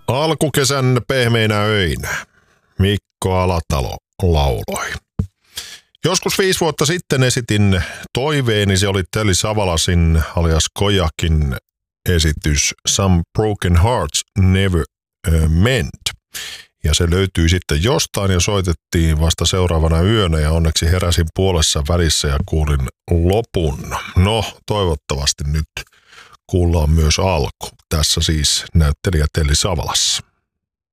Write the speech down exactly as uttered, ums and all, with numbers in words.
Alkukesän pehmeinä öinä Mikko Alatalo lauloi. Joskus viisi vuotta sitten esitin toiveeni, se oli Telly Savalasin alias Kojakin esitys Some Broken Hearts Never Mend. Ja se löytyi sitten jostain ja soitettiin vasta seuraavana yönä ja onneksi heräsin puolessa välissä ja kuulin lopun. No, toivottavasti nyt kuullaan myös alku. Tässä siis näyttelijä Telly Savalassa.